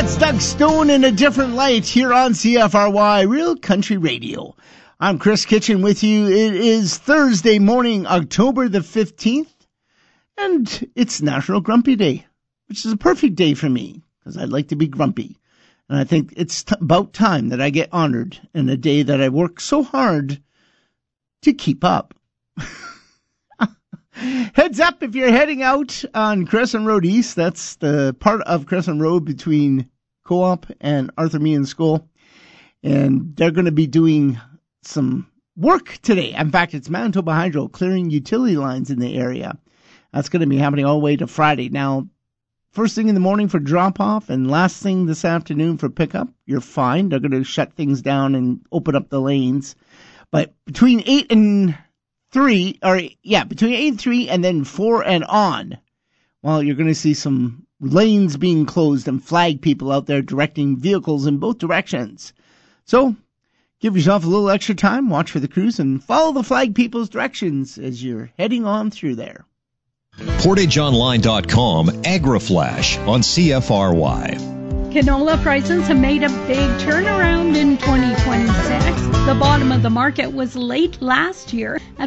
That's Doug Stone in a Different Light here on CFRY Real Country Radio. I'm Chris Kitchen with you. It is Thursday morning, October the 15th, and it's National Grumpy Day, which is a perfect day for me because I'd like to be grumpy. And I think it's about time that I get honored in a day that I work so hard to keep up. Heads up if you're heading out on Crescent Road East. That's the part of Crescent Road between Co-op and Arthur Meehan School. And they're going to be doing some work today. In fact, it's Manitoba Hydro clearing utility lines in the area. That's going to be happening all the way to Friday. Now, first thing in the morning for drop-off and last thing this afternoon for pickup, you're fine. They're going to shut things down and open up the lanes. But between 8 and 3, between 8 and 3 and then 4 and on, well, you're going to see some lanes being closed and flag people out there directing vehicles in both directions. So give yourself a little extra time, watch for the crews, and follow the flag people's directions as you're heading on through there. PortageOnline.com AgriFlash on CFRY. Canola prices have made a big turnaround in 2026. The bottom of the market was late last year at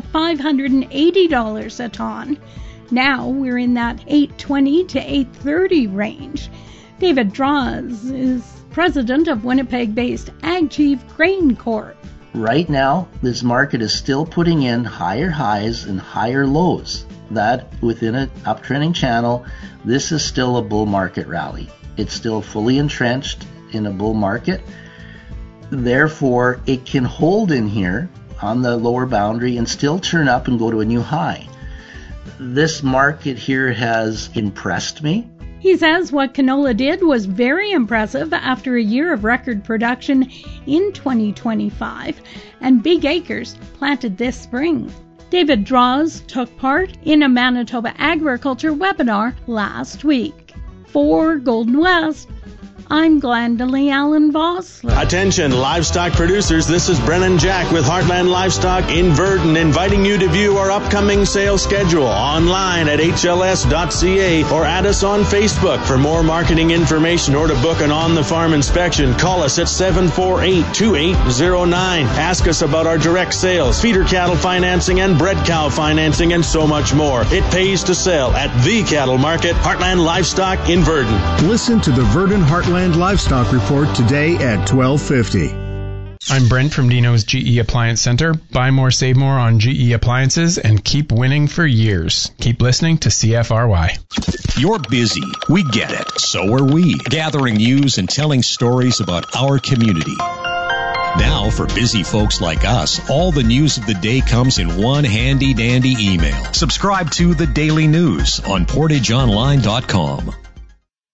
$580 a ton. Now we're in that $820 to $830 range. David Draws is president of Winnipeg-based AgChief Grain Corp. Right now, this market is still putting in higher highs and higher lows. That within an uptrending channel, this is still a bull market rally. It's still fully entrenched in a bull market. Therefore, it can hold in here on the lower boundary and still turn up and go to a new high. This market here has impressed me. He says what canola did was very impressive after a year of record production in 2025 and big acres planted this spring. David Draws took part in a Manitoba agriculture webinar last week. For Golden West, I'm Glendalee Allen Vossler. Attention livestock producers, this is Brennan Jack with Heartland Livestock in Verdon, inviting you to view our upcoming sales schedule online at hls.ca or add us on Facebook. For more marketing information or to book an on-the-farm inspection, call us at 748-2809. Ask us about our direct sales, feeder cattle financing, and bred cow financing, and so much more. It pays to sell at the cattle market, Heartland Livestock in Verdon. Listen to the Verdon Heartland Livestock Report today at 12:50. I'm Brent from Dino's GE Appliance Center. Buy more, save more on GE appliances and keep winning for years. Keep listening to CFRY. You're busy. We get it. So are we. Gathering news and telling stories about our community. Now, for busy folks like us, all the news of the day comes in one handy-dandy email. Subscribe to The Daily News on PortageOnline.com.